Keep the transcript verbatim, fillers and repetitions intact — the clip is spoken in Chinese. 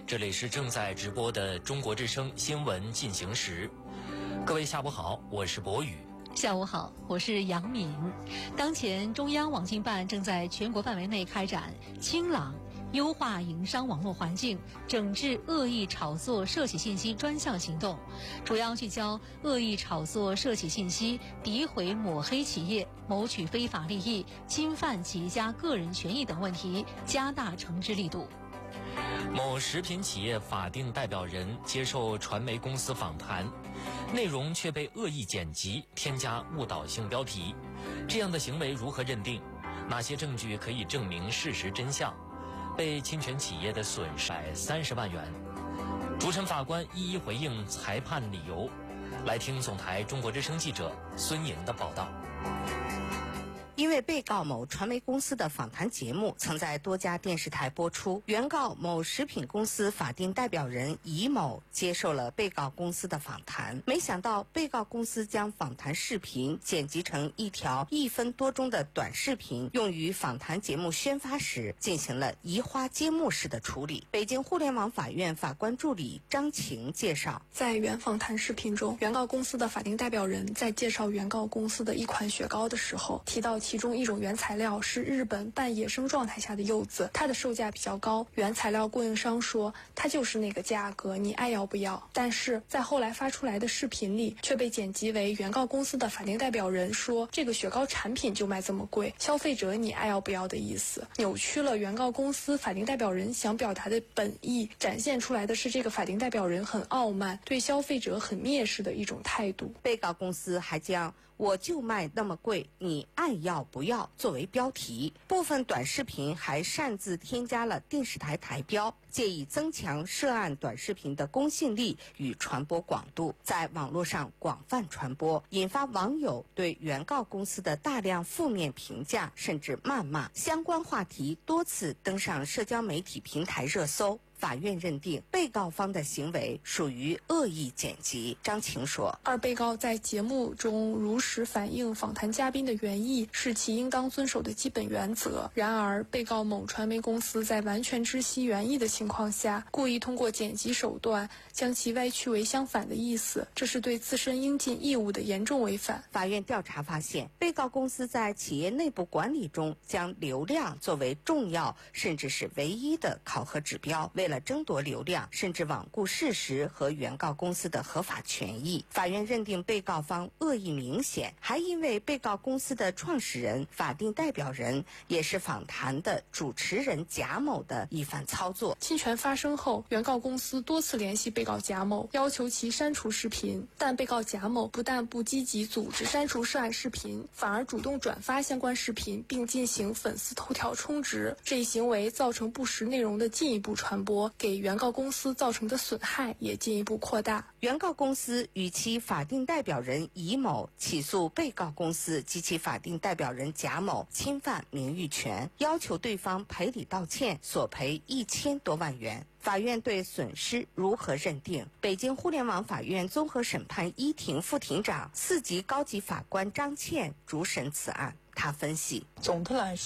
这里是正在直播的中国之声新闻进行时。各位下午好，我是博宇。 下午好，我是杨敏。当前中央网信办正在全国范围内开展清朗优化营商网络环境、整治恶意炒作涉企信息专项行动，主要聚焦恶意炒作涉企信息、诋毁抹黑企业、谋取非法利益、侵犯企业家个人权益等问题，加大惩治力度。 某食品企业法定代表人接受传媒公司访谈，内容却被恶意剪辑、添加误导性标题，这样的行为如何认定？哪些证据可以证明事实真相？被侵权企业的损失三十万元。主审法官一一回应裁判理由。来听总台中国之声记者孙莹的报道。 因为被告某传媒公司的访谈节目曾在多家电视台播出，原告某食品公司法定代表人乙某接受了被告公司的访谈，没想到被告公司将访谈视频剪辑成一条一分多钟的短视频，用于访谈节目宣发时进行了移花接木式的处理。北京互联网法院法官助理张晴介绍， 在原访谈视频中，原告公司的法定代表人在介绍原告公司的一款雪糕的时候，提到其中一种原材料是日本半野生状态下的柚子，它的售价比较高，原材料供应商说它就是那个价格，你爱要不要。但是在后来发出来的视频里却被剪辑为原告公司的法定代表人说这个雪糕产品就卖这么贵，消费者你爱要不要的意思，扭曲了原告公司法定代表人想表达的本意，展现出来的是这个法定代表人很傲慢，对消费者很蔑视的一种态度。 被告公司还将我就卖那么贵，你爱要不要作为标题，部分短视频还擅自添加了电视台台标，借以增强涉案短视频的公信力与传播广度，在网络上广泛传播，引发网友对原告公司的大量负面评价甚至谩骂，相关话题多次登上社交媒体平台热搜。法院认定被告方的行为属于恶意剪辑。张晴说， 二被告在节目中如实反映访谈嘉宾的原意是其应当遵守的基本原则，然而被告某传媒公司在完全知悉原意的情况下，故意通过剪辑手段将其歪曲为相反的意思，这是对自身应尽义务的严重违反。 法院调查发现，被告公司在企业内部管理中将流量作为重要甚至是唯一的考核指标，为了争夺流量，甚至罔顾事实和原告公司的合法权益。法院认定被告方恶意明显，还因为被告公司的创始人、法定代表人也是访谈的主持人贾某的一番操作。 侵权发生后，原告公司多次联系被告贾某，要求其删除视频，但被告贾某不但不积极组织删除涉案视频，反而主动转发相关视频，并进行粉丝头条充值。这一行为造成不实内容的进一步传播，给原告公司造成的损害也进一步扩大。 原告公司与其法定代表人乙某起诉被告公司及其法定代表人贾某侵犯名誉权，要求对方赔礼道歉，索赔一千多万元。法院对损失如何认定？北京互联网法院综合审判一庭副庭长、四级高级法官张倩主审此案。他分析， 总的来